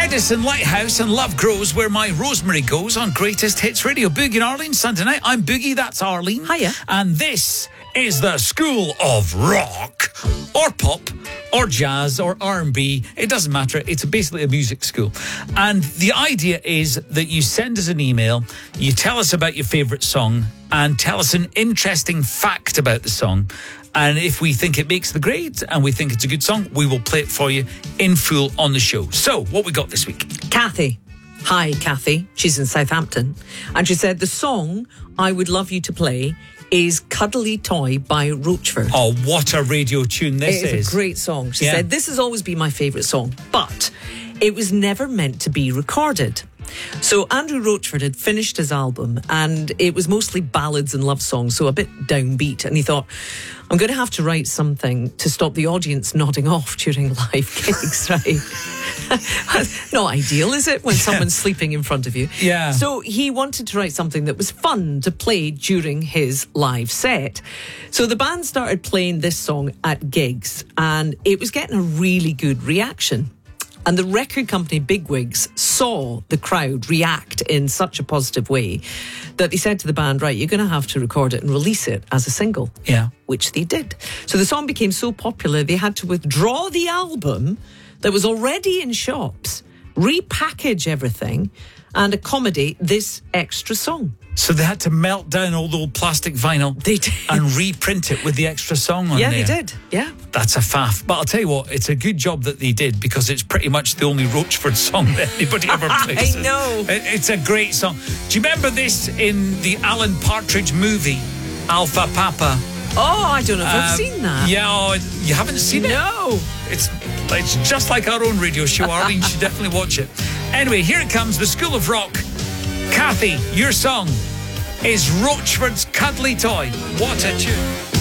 Edison Lighthouse and Love Grows Where My Rosemary Goes on Greatest Hits Radio. Boogie and Arlene, Sunday night. I'm Boogie, that's Arlene. Hiya. And this is the School of Rock, or pop, or jazz, or R&B. It doesn't matter. It's basically a music school. And the idea is that you send us an email, you tell us about your favourite song, and tell us an interesting fact about the song. And if we think it makes the grade and we think it's a good song, we will play it for you in full on the show. So, what we got this week? Kathy. Hi, Kathy. She's in Southampton. And she said, the song I would love you to play is Cuddly Toy by Roachford. Oh, what a radio tune this is. It's a great song. She said, this has always been my favourite song, but it was never meant to be recorded. So Andrew Roachford had finished his album and it was mostly ballads and love songs, so a bit downbeat. And he thought, I'm going to have to write something to stop the audience nodding off during live gigs, right? Not ideal, is it, when someone's sleeping in front of you? Yeah. So he wanted to write something that was fun to play during his live set. So the band started playing this song at gigs and it was getting a really good reaction. And the record company bigwigs saw the crowd react in such a positive way that they said to the band, right, you're going to have to record it and release it as a single. Yeah. Which they did. So the song became so popular, they had to withdraw the album that was already in shops, repackage everything, and accommodate this extra song. So they had to melt down all the old plastic vinyl. They did. And reprint it with the extra song on there. Yeah, they did. Yeah. That's a faff. But I'll tell you what, it's a good job that they did because it's pretty much the only Roachford song that anybody ever plays. I know. It's a great song. Do you remember this in the Alan Partridge movie, Alpha Papa? Oh, I don't know if I've seen that. Yeah, you haven't seen it? No. It's just like our own radio show, Arlene. You should definitely watch it. Anyway, here it comes, the School of Rock. Kathy, your song is Roachford's Cuddly Toy. What a tune.